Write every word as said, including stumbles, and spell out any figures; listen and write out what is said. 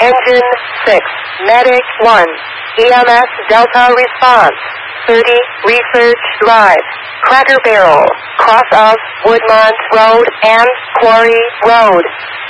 Engine six, Medic one, E M S Delta response, thirty, Research Drive, Cracker Barrel, cross of Woodmont Road and Quarry Road.